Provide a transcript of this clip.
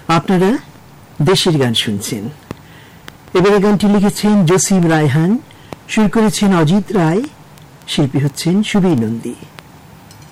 আপনারা দেশের গান শুনছেন। এবারে গানটি লিখেছেন জসিম রায়হান, সুর করেছেন অজিত রায়, শিল্পী হচ্ছেন সুবীর নন্দী।